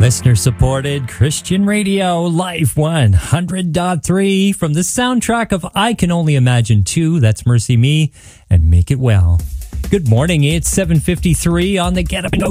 Listener-supported Christian radio, Life 100.3, from the soundtrack of I Can Only Imagine 2, that's Mercy Me, and Make It Well. Good morning, it's 7:53 on the Get Up and Go